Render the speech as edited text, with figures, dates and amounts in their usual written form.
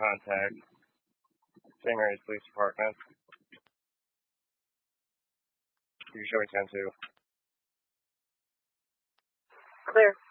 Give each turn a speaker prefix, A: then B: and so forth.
A: contact St. Mary's Police Department. You can show me 10-2.
B: Clear.